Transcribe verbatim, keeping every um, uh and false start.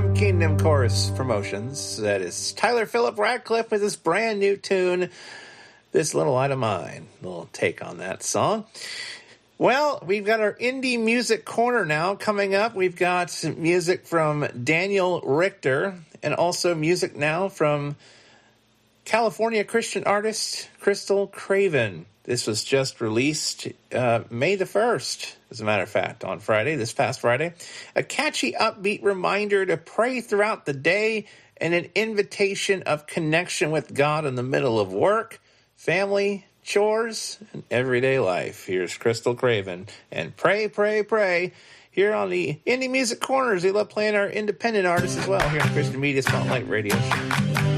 from Kingdom Chorus Promotions. That is Tyler Phillip Radcliffe with his brand new tune, This Little Light of Mine. A little take on that song. Well, we've got our indie music corner now coming up. We've got music from Daniel Richter and also music now from California Christian artist Crystal Craven. This was just released uh, May the first, as a matter of fact, on Friday, this past Friday. A catchy, upbeat reminder to pray throughout the day and an invitation of connection with God in the middle of work, family, chores, and everyday life. Here's Crystal Craven and Pray, Pray, Pray here on the Indie Music Corners. They love playing our independent artists as well here on Christian Media Spotlight Radio Show.